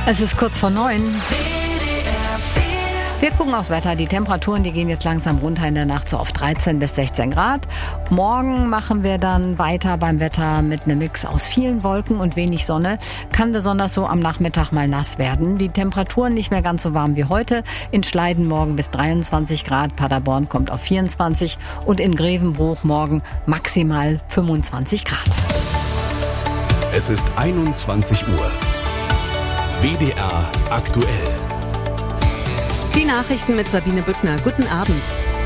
Es ist kurz vor 9. Wir gucken aufs Wetter. Die Temperaturen, die gehen jetzt langsam runter in der Nacht so auf 13 bis 16 Grad. Morgen machen wir dann weiter beim Wetter mit einem Mix aus vielen Wolken und wenig Sonne. Kann besonders so am Nachmittag mal nass werden. Die Temperaturen nicht mehr ganz so warm wie heute. In Schleiden morgen bis 23 Grad. Paderborn kommt auf 24 und in Grevenbruch morgen maximal 25 Grad. Es ist 21 Uhr. WDR aktuell. Die Nachrichten mit Sabine Büttner. Guten Abend.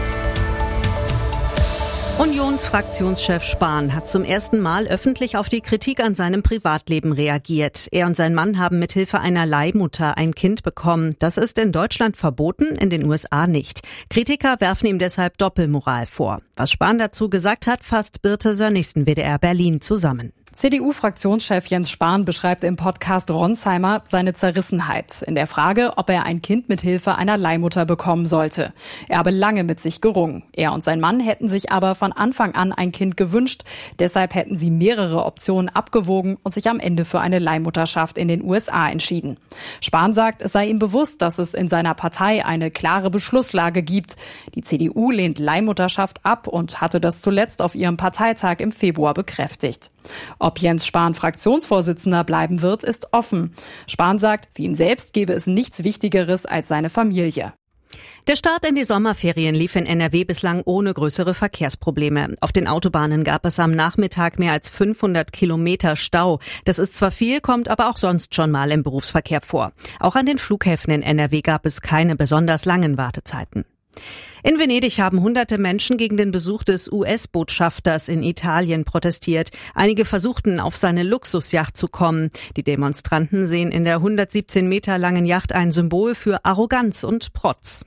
Unionsfraktionschef Spahn hat zum ersten Mal öffentlich auf die Kritik an seinem Privatleben reagiert. Er und sein Mann haben mithilfe einer Leihmutter ein Kind bekommen. Das ist in Deutschland verboten, in den USA nicht. Kritiker werfen ihm deshalb Doppelmoral vor. Was Spahn dazu gesagt hat, fasst Birte Sönnigsen, WDR Berlin, zusammen. CDU-Fraktionschef Jens Spahn beschreibt im Podcast Ronsheimer seine Zerrissenheit in der Frage, ob er ein Kind mit Hilfe einer Leihmutter bekommen sollte. Er habe lange mit sich gerungen. Er und sein Mann hätten sich aber von Anfang an ein Kind gewünscht. Deshalb hätten sie mehrere Optionen abgewogen und sich am Ende für eine Leihmutterschaft in den USA entschieden. Spahn sagt, es sei ihm bewusst, dass es in seiner Partei eine klare Beschlusslage gibt. Die CDU lehnt Leihmutterschaft ab und hatte das zuletzt auf ihrem Parteitag im Februar bekräftigt. Ob Jens Spahn Fraktionsvorsitzender bleiben wird, ist offen. Spahn sagt, für ihn selbst gebe es nichts Wichtigeres als seine Familie. Der Start in die Sommerferien lief in NRW bislang ohne größere Verkehrsprobleme. Auf den Autobahnen gab es am Nachmittag mehr als 500 Kilometer Stau. Das ist zwar viel, kommt aber auch sonst schon mal im Berufsverkehr vor. Auch an den Flughäfen in NRW gab es keine besonders langen Wartezeiten. In Venedig haben hunderte Menschen gegen den Besuch des US-Botschafters in Italien protestiert. Einige versuchten, auf seine Luxusjacht zu kommen. Die Demonstranten sehen in der 117 Meter langen Yacht ein Symbol für Arroganz und Protz.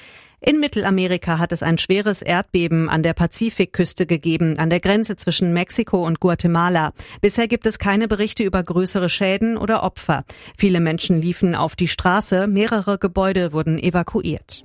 In Mittelamerika hat es ein schweres Erdbeben an der Pazifikküste gegeben, an der Grenze zwischen Mexiko und Guatemala. Bisher gibt es keine Berichte über größere Schäden oder Opfer. Viele Menschen liefen auf die Straße, mehrere Gebäude wurden evakuiert.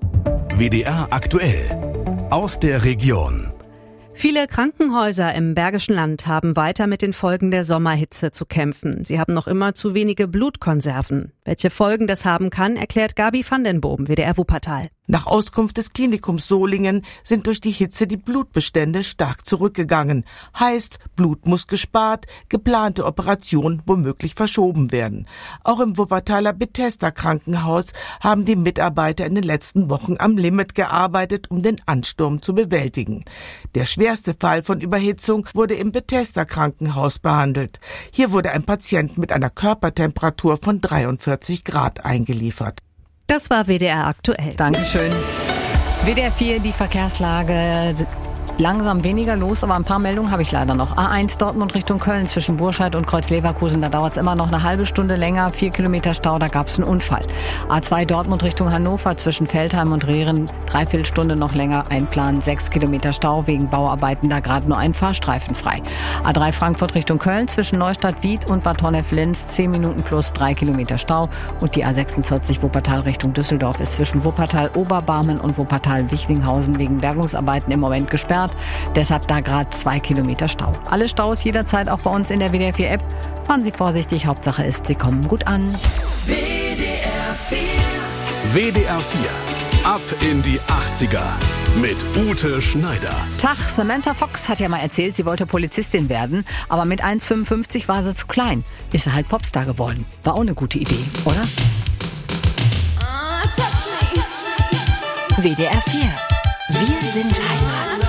WDR aktuell. Aus der Region. Viele Krankenhäuser im Bergischen Land haben weiter mit den Folgen der Sommerhitze zu kämpfen. Sie haben noch immer zu wenige Blutkonserven. Welche Folgen das haben kann, erklärt Gabi van den Boom, WDR Wuppertal. Nach Auskunft des Klinikums Solingen sind durch die Hitze die Blutbestände stark zurückgegangen. Heißt, Blut muss gespart, geplante Operationen womöglich verschoben werden. Auch im Wuppertaler Bethesda-Krankenhaus haben die Mitarbeiter in den letzten Wochen am Limit gearbeitet, um den Ansturm zu bewältigen. Der schwerste Fall von Überhitzung wurde im Bethesda-Krankenhaus behandelt. Hier wurde ein Patient mit einer Körpertemperatur von 43 Grad eingeliefert. Das war WDR aktuell. Dankeschön. WDR 4, die Verkehrslage. Langsam weniger los, aber ein paar Meldungen habe ich leider noch. A1 Dortmund Richtung Köln zwischen Burscheid und Kreuz-Leverkusen. Da dauert es immer noch eine halbe Stunde länger. 4 Kilometer Stau, da gab es einen Unfall. A2 Dortmund Richtung Hannover zwischen Veltheim und Rehren. 3/4 Stunde noch länger einplanen. 6 Kilometer Stau wegen Bauarbeiten. Da gerade nur ein Fahrstreifen frei. A3 Frankfurt Richtung Köln zwischen Neustadt-Wied und Bad Honnef-Linz. 10 Minuten plus 3 Kilometer Stau. Und die A46 Wuppertal Richtung Düsseldorf ist zwischen Wuppertal-Oberbarmen und Wuppertal-Wichlinghausen wegen Bergungsarbeiten im Moment gesperrt. Deshalb da gerade 2 Kilometer Stau. Alle Staus jederzeit auch bei uns in der WDR 4 App. Fahren Sie vorsichtig, Hauptsache ist, Sie kommen gut an. WDR 4. WDR 4. Ab in die 80er. Mit Ute Schneider. Tag, Samantha Fox hat ja mal erzählt, sie wollte Polizistin werden, aber mit 1,55 war sie zu klein. Ist sie halt Popstar geworden. War auch eine gute Idee, oder? WDR 4. Wir sind Heimat.